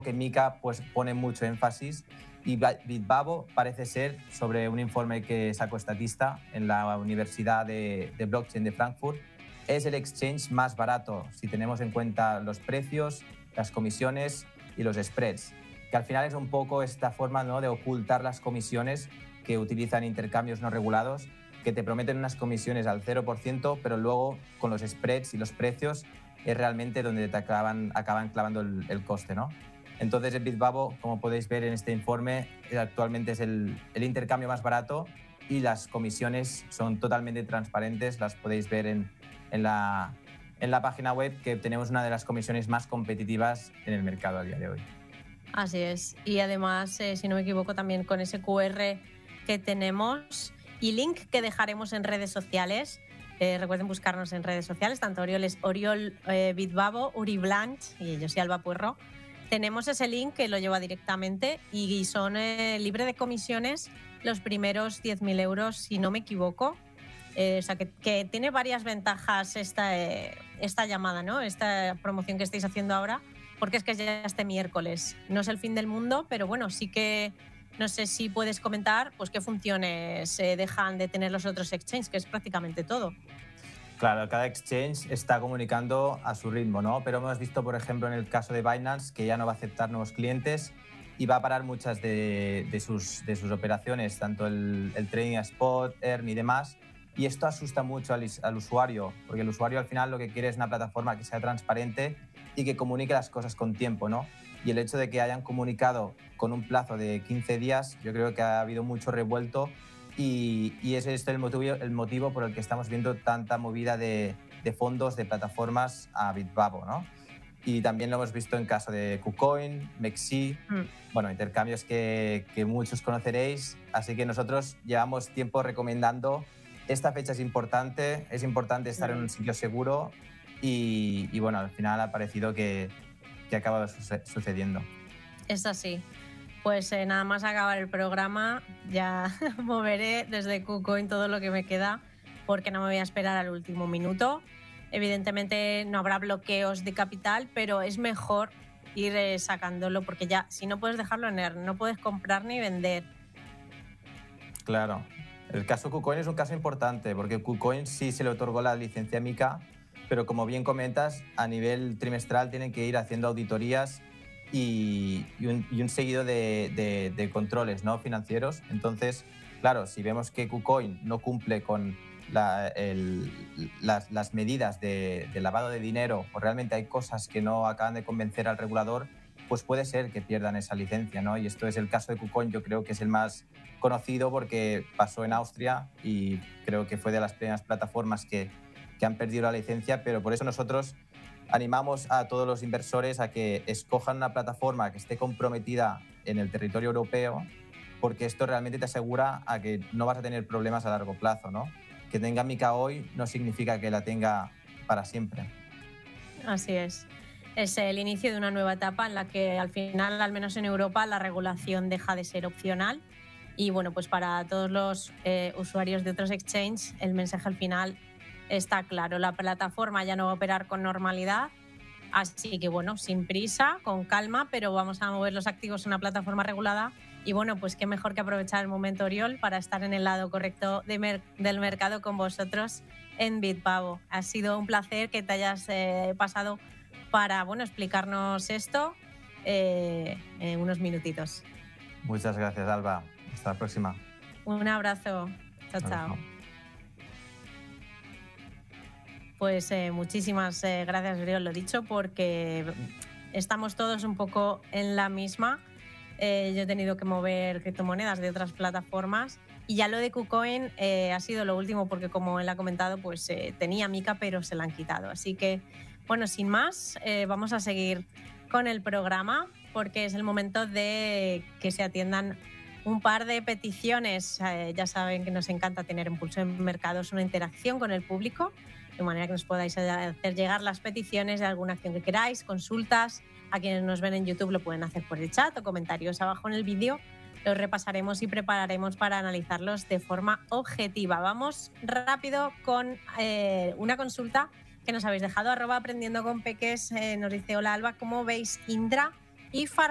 que Mika pues, pone mucho énfasis, y Bitbabo parece ser, sobre un informe que sacó Statista en la Universidad de Blockchain de Frankfurt, es el exchange más barato si tenemos en cuenta los precios, las comisiones y los spreads, que al final es un poco esta forma, ¿no?, de ocultar las comisiones que utilizan intercambios no regulados, que te prometen unas comisiones al 0%, pero luego con los spreads y los precios es realmente donde te acaban clavando el coste, ¿no? Entonces, el Bitbabo, como podéis ver en este informe, actualmente es el intercambio más barato y las comisiones son totalmente transparentes. Las podéis ver en la página web, que tenemos una de las comisiones más competitivas en el mercado a día de hoy. Así es. Y además, si no me equivoco, también con ese QR que tenemos y link que dejaremos en redes sociales. Recuerden buscarnos en redes sociales, tanto Oriol es Oriol Bitbabo, Uri Blanch y yo soy Alba Puerro. Tenemos ese link que lo lleva directamente y son libre de comisiones los primeros 10.000 euros, si no me equivoco. O sea, que tiene varias ventajas esta llamada, ¿no? Esta promoción que estáis haciendo ahora, porque es que ya este miércoles. No es el fin del mundo, pero bueno, sí que no sé si puedes comentar pues qué funciones dejan de tener los otros exchanges, que es prácticamente todo. Claro, cada exchange está comunicando a su ritmo, ¿no? Pero hemos visto, por ejemplo, en el caso de Binance, que ya no va a aceptar nuevos clientes y va a parar muchas de sus operaciones, tanto el trading a spot, earn y demás. Y esto asusta mucho al usuario, porque el usuario al final lo que quiere es una plataforma que sea transparente y que comunique las cosas con tiempo, ¿no? Y el hecho de que hayan comunicado con un plazo de 15 días, yo creo que ha habido mucho revuelto. Y ese es el motivo por el que estamos viendo tanta movida de fondos, de plataformas a Bitbabo, ¿no? Y también lo hemos visto en caso de KuCoin, Mexi, bueno, intercambios que muchos conoceréis. Así que nosotros llevamos tiempo recomendando. Esta fecha es importante estar en un sitio seguro y bueno, al final ha parecido que ha acabado sucediendo. Es así. Pues nada más acabar el programa, ya moveré desde KuCoin todo lo que me queda, porque no me voy a esperar al último minuto. Evidentemente no habrá bloqueos de capital, pero es mejor ir sacándolo, porque ya, si no puedes dejarlo en ERN, no puedes comprar ni vender. Claro. El caso KuCoin es un caso importante, porque KuCoin sí se le otorgó la licencia MiCA, pero como bien comentas, a nivel trimestral tienen que ir haciendo auditorías y un seguido de controles, ¿no?, financieros. Entonces, claro, si vemos que KuCoin no cumple con las medidas de lavado de dinero, o realmente hay cosas que no acaban de convencer al regulador, pues puede ser que pierdan esa licencia, ¿no? Y esto es el caso de KuCoin, yo creo que es el más conocido porque pasó en Austria y creo que fue de las primeras plataformas que han perdido la licencia, pero por eso nosotros animamos a todos los inversores a que escojan una plataforma que esté comprometida en el territorio europeo, porque esto realmente te asegura a que no vas a tener problemas a largo plazo, ¿no? Que tenga MiCA hoy no significa que la tenga para siempre. Así es. Es el inicio de una nueva etapa en la que al final, al menos en Europa, la regulación deja de ser opcional. Y bueno, pues para todos los usuarios de otros exchanges, el mensaje al final está claro. La plataforma ya no va a operar con normalidad, así que bueno, sin prisa, con calma, pero vamos a mover los activos en una plataforma regulada. Y bueno, pues qué mejor que aprovechar el momento, Oriol, para estar en el lado correcto del mercado con vosotros en Bitbabo. Ha sido un placer que te hayas pasado para explicarnos esto en unos minutitos. Muchas gracias, Alba. Hasta la próxima. Un abrazo. Chao, chao. Pues muchísimas gracias, Oriol, lo dicho, porque estamos todos un poco en la misma. Yo he tenido que mover criptomonedas de otras plataformas y ya lo de KuCoin ha sido lo último, porque como él ha comentado, pues tenía MiCA, pero se la han quitado. Así que, bueno, sin más, vamos a seguir con el programa, porque es el momento de que se atiendan un par de peticiones. Ya saben que nos encanta tener en Pulso en Mercados una interacción con el público, de manera que nos podáis hacer llegar las peticiones de alguna acción que queráis, consultas. A quienes nos ven en YouTube lo pueden hacer por el chat o comentarios abajo en el vídeo. Los repasaremos y prepararemos para analizarlos de forma objetiva. Vamos rápido con una consulta que nos habéis dejado, @aprendiendoconpeques, nos dice: hola Alba, ¿cómo veis Indra y